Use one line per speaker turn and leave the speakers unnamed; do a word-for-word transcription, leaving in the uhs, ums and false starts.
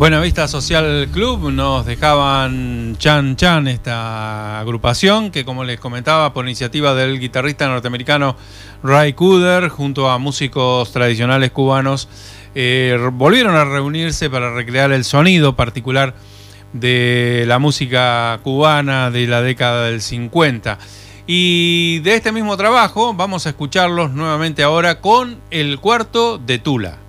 Buena Vista Social Club nos dejaban Chan Chan, esta agrupación que, como les comentaba, por iniciativa del guitarrista norteamericano Ray Cooder, junto a músicos tradicionales cubanos, eh, volvieron a reunirse para recrear el sonido particular de la música cubana de la década del cincuenta. Y de este mismo trabajo vamos a escucharlos nuevamente ahora con El Cuarto de Tula.